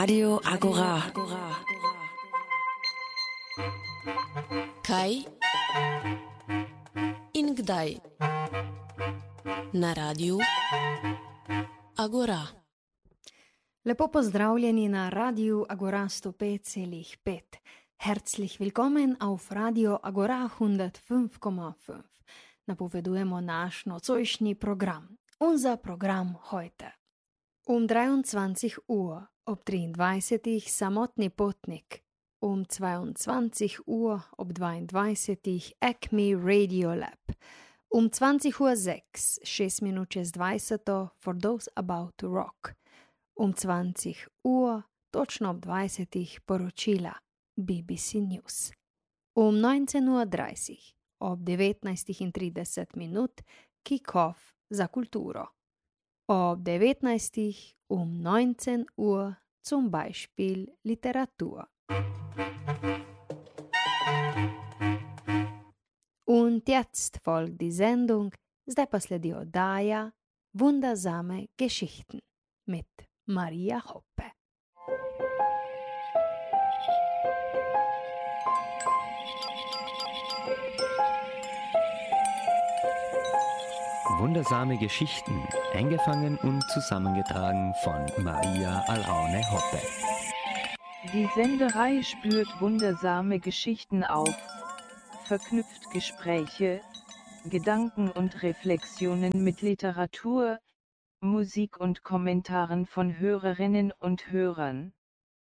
Radio Agora. Kaj in kdaj na Radiu Agora. Lepo pozdravljeni na Radiu Agora 105,5. Herzlich willkommen auf Radio Agora 105,5. Napovedujemo naš nocojšnji program. Unser Programm heute. 23 Uhr, ob 23 Samotni potnik, 22 Uhr, ob 22 Acme Radio Lab, 20:06, 6 minut čez 20 for those about to rock, 20 Uhr, točno ob 20 poročila BBC News, 19:30, ob 19:30 minut kick-off za kulturo. Ob 19 19 Uhr zum Beispiel Literatur. Und jetzt folgt die Sendung, zdaj pa sledi oddaja Wundersame Geschichten mit Maria Hoppe. Wundersame Geschichten, eingefangen und zusammengetragen von Maria Alaune Hoppe. Die Senderei spürt wundersame Geschichten auf, verknüpft Gespräche, Gedanken und Reflexionen mit Literatur, Musik und Kommentaren von Hörerinnen und Hörern.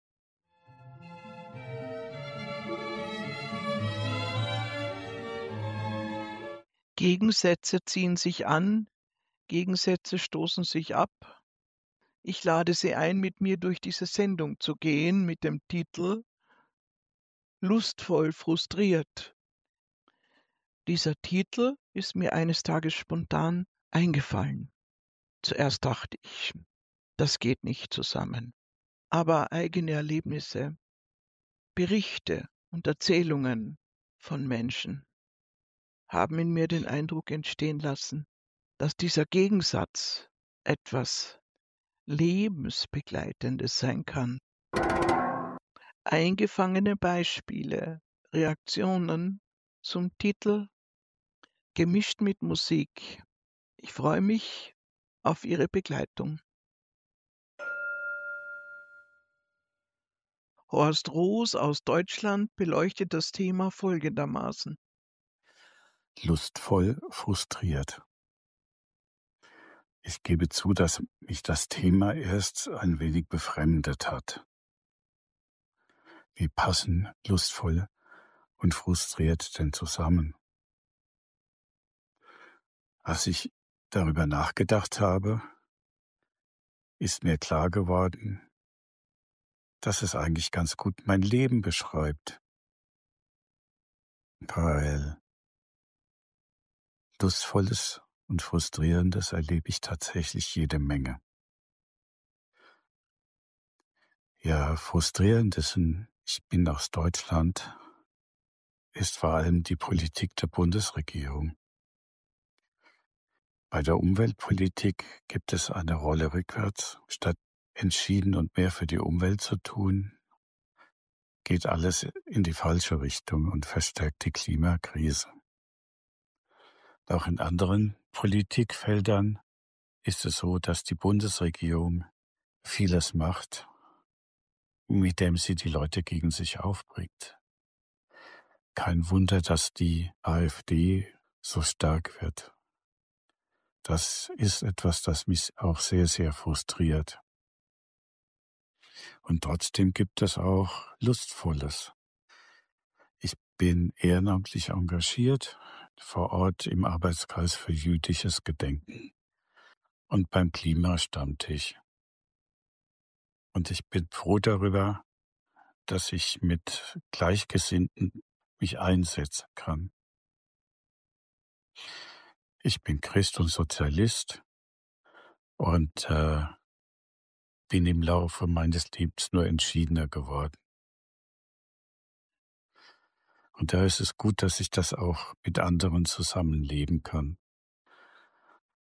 Gegensätze ziehen sich an, Gegensätze stoßen sich ab. Ich lade Sie ein, mit mir durch diese Sendung zu gehen mit dem Titel Lustvoll frustriert. Dieser Titel ist mir eines Tages spontan eingefallen. Zuerst dachte ich, das geht nicht zusammen. Aber eigene Erlebnisse, Berichte und Erzählungen von Menschen haben in mir den Eindruck entstehen lassen, dass dieser Gegensatz etwas Lebensbegleitendes sein kann. Eingefangene Beispiele, Reaktionen zum Titel, gemischt mit Musik. Ich freue mich auf Ihre Begleitung. Horst Roos aus Deutschland beleuchtet das Thema folgendermaßen. Lustvoll frustriert. Ich gebe zu, dass mich das Thema erst ein wenig befremdet hat. Wie passen lustvoll und frustriert denn zusammen? Als ich darüber nachgedacht habe, ist mir klar geworden, dass es eigentlich ganz gut mein Leben beschreibt. Weil Lustvolles und Frustrierendes erlebe ich tatsächlich jede Menge. Ja, Frustrierendes, ich bin aus Deutschland, ist vor allem die Politik der Bundesregierung. Bei der Umweltpolitik gibt es eine Rolle rückwärts. Statt entschieden und mehr für die Umwelt zu tun, geht alles in die falsche Richtung und verstärkt die Klimakrise. Auch in anderen Politikfeldern ist es so, dass die Bundesregierung vieles macht, mit dem sie die Leute gegen sich aufbringt. Kein Wunder, dass die AfD so stark wird. Das ist etwas, das mich auch sehr, sehr frustriert. Und trotzdem gibt es auch Lustvolles. Ich bin ehrenamtlich engagiert, vor Ort im Arbeitskreis für jüdisches Gedenken und beim Klimastammtisch. Und ich bin froh darüber, dass ich mit Gleichgesinnten mich einsetzen kann. Ich bin Christ und Sozialist und bin im Laufe meines Lebens nur entschiedener geworden. Und da ist es gut, dass ich das auch mit anderen zusammenleben kann.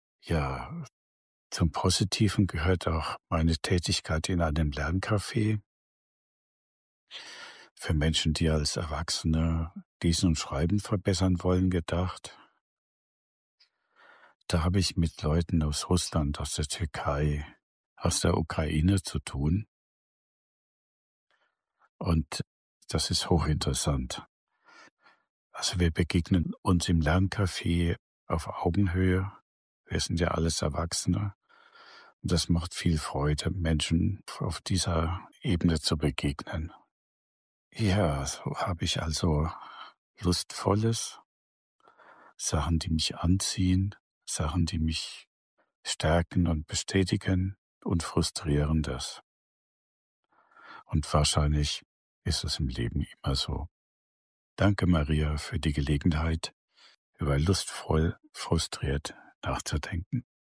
Ja, zum Positiven gehört auch meine Tätigkeit in einem Lerncafé, für Menschen, die als Erwachsene Lesen und Schreiben verbessern wollen, gedacht. Da habe ich mit Leuten aus Russland, aus der Türkei, aus der Ukraine zu tun. Und das ist hochinteressant. Also wir begegnen uns im Lerncafé auf Augenhöhe. Wir sind ja alles Erwachsene. Und das macht viel Freude, Menschen auf dieser Ebene zu begegnen. Ja, so habe ich also Lustvolles, Sachen, die mich anziehen, Sachen, die mich stärken und bestätigen und Frustrierendes. Und wahrscheinlich ist es im Leben immer so. Danke, Maria, für die Gelegenheit, über lustvoll, frustriert nachzudenken.